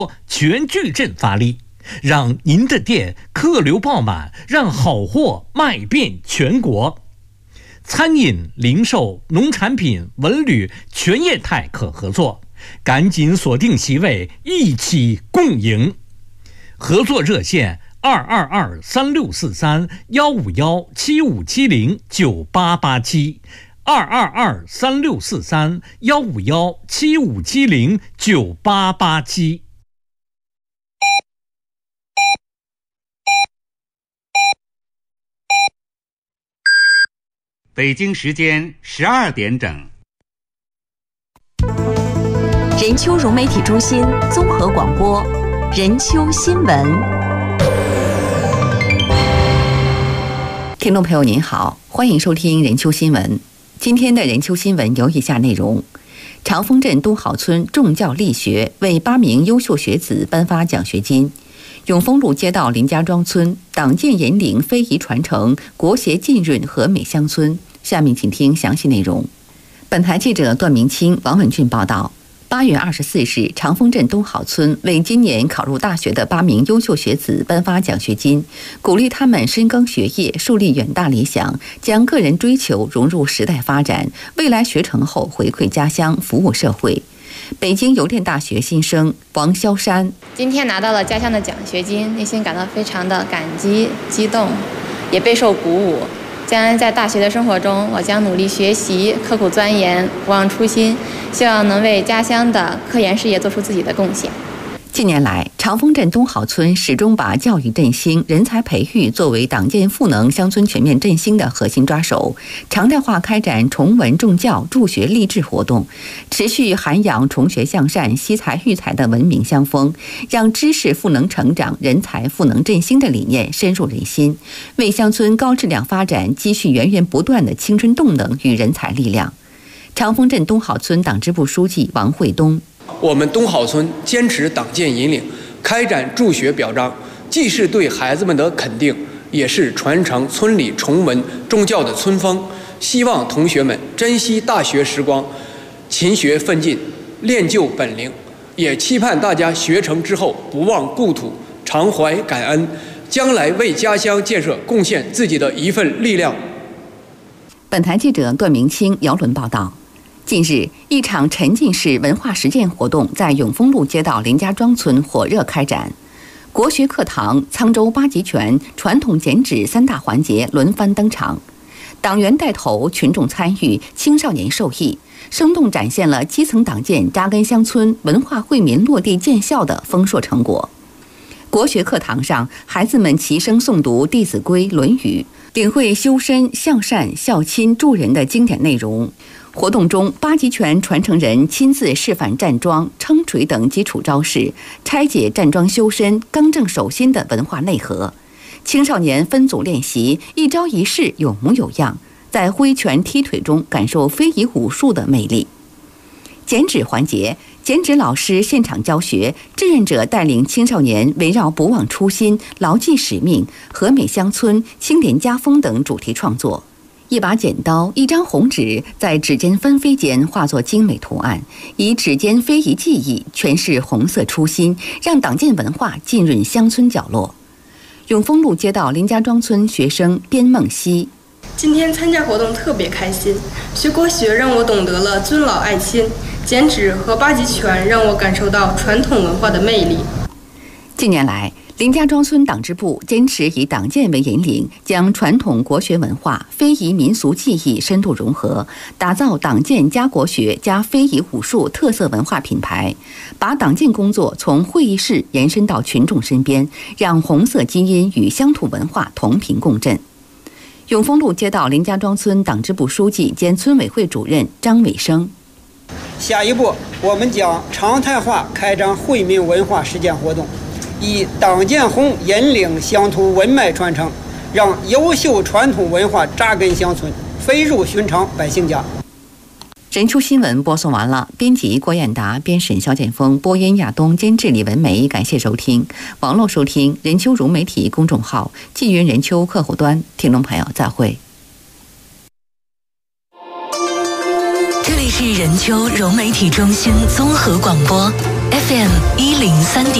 全矩阵发力，让您的店客流爆满，让好货卖遍全国。餐饮、零售、农产品、文旅全业态可合作，赶紧锁定席位，一起共赢。合作热线222-3643-151-7570，222-3643-151-7570，9887。 北京时间12点整。 任丘融媒体中心综合广播，任丘新闻。听众朋友您好，欢迎收听任丘新闻。今天的任丘新闻有以下内容：长丰镇东好村重教力学为8名优秀学子颁发奖学金；永丰路街道林家庄村党建引领非遗传承，国协浸润和美乡村。下面请听详细内容。本台记者段明清、王文俊报道。8月24日，长丰镇东好村为今年考入大学的8名优秀学子颁发奖学金，鼓励他们深耕学业，树立远大理想，将个人追求融入时代发展，未来学成后回馈家乡，服务社会。北京邮电大学新生王潇山： 今天拿到了家乡的奖学金，内心感到非常的感激、激动，也备受鼓舞。将来在大学的生活中，我将努力学习，刻苦钻研，不忘初心，希望能为家乡的科研事业做出自己的贡献。 近年来，长丰镇东好村始终把教育振兴、人才培育作为党建赋能乡村全面振兴的核心抓手，常态化开展崇文重教、助学励志活动，持续涵养崇学向善、惜才育才的文明乡风，让知识赋能成长、人才赋能振兴的理念深入人心，为乡村高质量发展积蓄源源不断的青春动能与人才力量。长丰镇东好村党支部书记王惠东： 我们东好村坚持党建引领，开展助学表彰，既是对孩子们的肯定，也是传承村里崇文重教的村风。希望同学们珍惜大学时光，勤学奋进，练就本领。也期盼大家学成之后不忘故土，常怀感恩，将来为家乡建设贡献自己的一份力量。 本台记者段明清、姚伦报道。近日，一场沉浸式文化实践活动在永丰路街道林家庄村火热开展。国学课堂、沧州八极拳、传统剪纸3大环节轮番登场，党员带头，群众参与，青少年受益，生动展现了基层党建扎根乡村、文化惠民落地见效的丰硕成果。国学课堂上，孩子们齐声诵读《弟子规》《论语》，领会修身、向善、孝亲、助人的经典内容。活动中，八极拳传承人亲自示范站桩、撑锤等基础招式，拆解站桩修身、刚正守心的文化内核。青少年分组练习，一招一式有模有样，在挥拳踢腿中感受非遗武术的魅力。剪纸环节，剪纸老师现场教学，志愿者带领青少年围绕不忘初心、牢记使命、和美乡村、清廉家风等主题创作。一把剪刀，一张红纸，在指尖纷飞间化作精美图案，以指尖非遗技艺诠释红色初心，让党建文化浸润乡村角落。永丰路街道林家庄村学生边梦溪： 今天参加活动特别开心，学国学让我懂得了尊老爱亲，剪纸和八极拳让我感受到传统文化的魅力。 近年来，林家庄村党支部坚持以党建为引领，将传统国学文化、非遗民俗技艺深度融合，打造党建加国学加非遗武术特色文化品牌，把党建工作从会议室延伸到群众身边，让红色基因与乡土文化同频共振。永丰路街道林家庄村党支部书记兼村委会主任张伟生： 下一步，我们将常态化开展惠民文化实践活动，以党建红引领乡土文脉传承，让优秀传统文化扎根乡村，飞入寻常百姓家。 任丘新闻播送完了，编辑郭艳达，编审肖建峰，播音亚东，监制李文梅。感谢收听，网络收听任丘融媒体公众号，纪云任丘客户端。听众朋友，再会。 这里是任丘融媒体中心综合广播 FM 103.3。